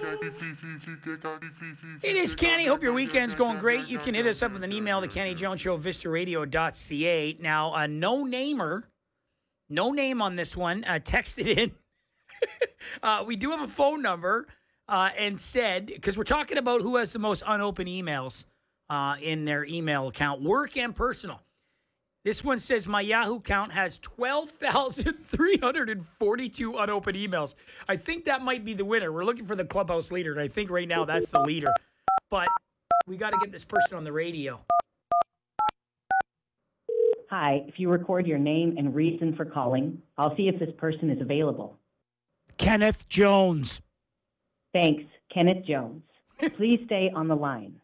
It is Kenny. Hope your weekend's going great. You can hit us up with an email to Kenny Jones Show, vistaradio.ca. Now, a no-namer, no name on this one, texted in. We do have a phone number and said, because we're talking about who has the most unopened emails in their email account, work and personal. This one says, my Yahoo account has 12,342 unopened emails. I think that might be the winner. We're looking for the clubhouse leader, and I think right now that's the leader. But we got to get this person on the radio. Hi, if you record your name and reason for calling, I'll see if this person is available. Kenneth Jones. Thanks, Kenneth Jones. Please stay on the line.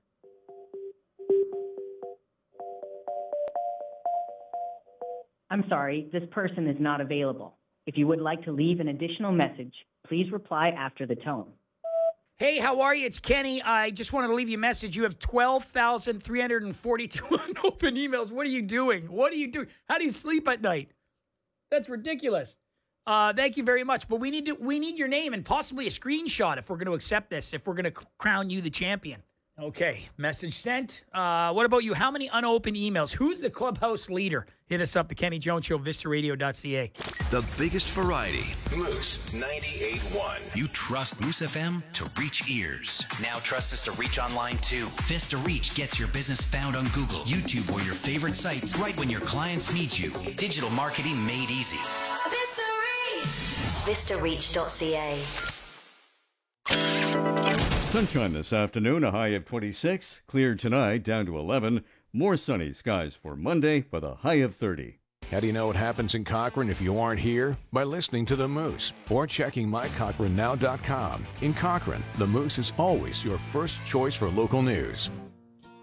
I'm sorry, this person is not available. If you would like to leave an additional message, please reply after the tone. Hey, how are you? It's Kenny. I just wanted to leave you a message. You have 12,342 unopened emails. What are you doing? What are you doing? How do you sleep at night? That's ridiculous. Thank you very much. But we need your name and possibly a screenshot if we're going to accept this, if we're going to crown you the champion. Okay, message sent. What about you? How many unopened emails? Who's the clubhouse leader? Hit us up, the Kenny Jones Show, vistaradio.ca. The biggest variety. Moose 98.1. You trust Moose FM to reach ears. Now trust us to reach online too. Vista Reach gets your business found on Google, YouTube, or your favorite sites right when your clients need you. Digital marketing made easy. VistaReach.ca. Sunshine this afternoon, a high of 26. Clear tonight, down to 11. More sunny skies for Monday with a high of 30. How do you know what happens in Cochrane if you aren't here? By listening to The Moose or checking mycochranenow.com. In Cochrane, The Moose is always your first choice for local news.